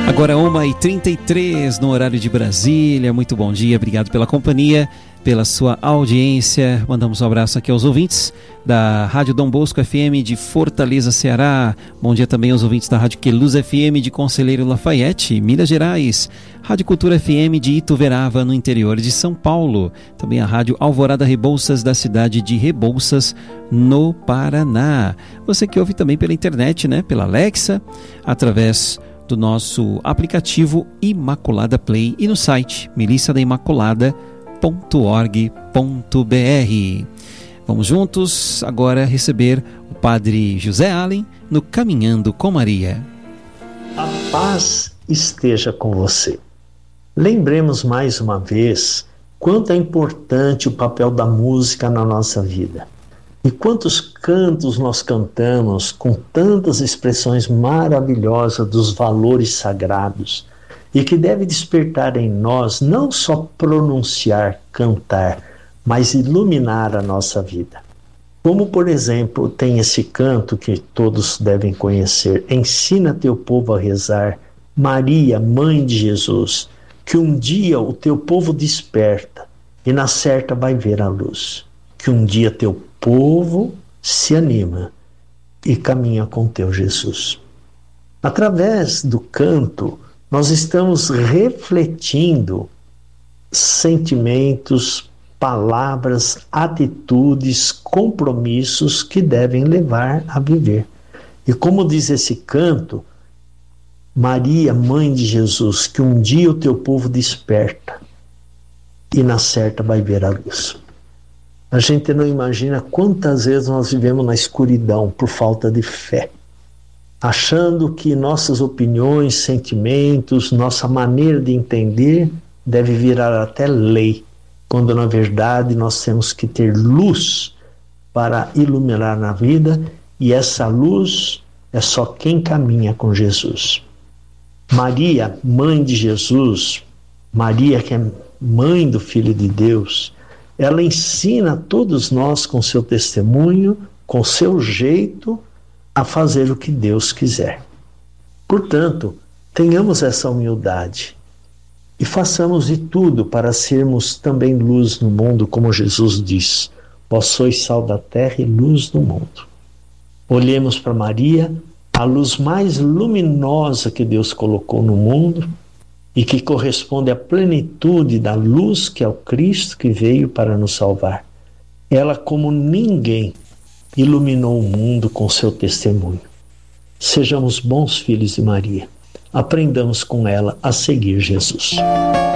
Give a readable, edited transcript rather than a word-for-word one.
Agora 1h33 no horário de Brasília. Muito bom dia, obrigado pela companhia, pela sua audiência. Mandamos um abraço aqui aos ouvintes da Rádio Dom Bosco FM de Fortaleza, Ceará. Bom dia também aos ouvintes da Rádio Queluz FM de Conselheiro Lafayette, Minas Gerais. Rádio Cultura FM de Ituverava, no interior de São Paulo. Também a Rádio Alvorada Rebouças, da cidade de Rebouças, no Paraná. Você que ouve também pela internet, né? Pela Alexa, através do nosso aplicativo Imaculada Play e no site miliciadaimaculada.org.br. Vamos juntos agora receber o Padre José Allen no Caminhando com Maria. A paz esteja com você. Lembremos mais uma vez quanto é importante o papel da música na nossa vida. E quantos cantos nós cantamos com tantas expressões maravilhosas dos valores sagrados e que deve despertar em nós não só pronunciar, cantar, mas iluminar a nossa vida. Como, por exemplo, tem esse canto que todos devem conhecer: ensina teu povo a rezar, Maria, mãe de Jesus, que um dia o teu povo desperta e na certa vai ver a luz. Que um dia teu povo se anima e caminha com teu Jesus. Através do canto, nós estamos refletindo sentimentos, palavras, atitudes, compromissos que devem levar a viver. E como diz esse canto, Maria, mãe de Jesus, que um dia o teu povo desperta e na certa vai ver a luz. A gente não imagina quantas vezes nós vivemos na escuridão por falta de fé, achando que nossas opiniões, sentimentos, nossa maneira de entender deve virar até lei, quando na verdade nós temos que ter luz para iluminar na vida, e essa luz é só quem caminha com Jesus. Maria, mãe de Jesus, Maria que é mãe do Filho de Deus, ela ensina a todos nós com seu testemunho, com seu jeito, a fazer o que Deus quiser. Portanto, tenhamos essa humildade e façamos de tudo para sermos também luz no mundo, como Jesus diz: vós sois sal da terra e luz do mundo. Olhemos para Maria, a luz mais luminosa que Deus colocou no mundo, e que corresponde à plenitude da luz que é o Cristo que veio para nos salvar. Ela, como ninguém, iluminou o mundo com seu testemunho. Sejamos bons filhos de Maria. Aprendamos com ela a seguir Jesus.